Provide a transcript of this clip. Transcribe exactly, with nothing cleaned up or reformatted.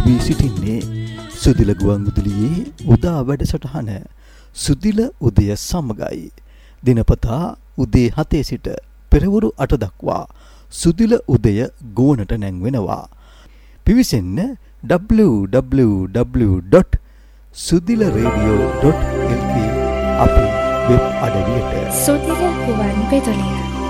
වී සිටින්නේ සුදිල ගුවන්විදුලියේ උදා වැඩසටහන සුදිල උදය සමගයි. දිනපතා උදේ හතේ සිට පෙරවරු අට දක්වා සුදිල උදය ගුවනට නැංවෙනවා. පිවිසෙන්න double-u double-u double-u dot sudilaradio dot l k අපේ වෙබ් අඩවියට. සුදිල ගුවන්විදුලිය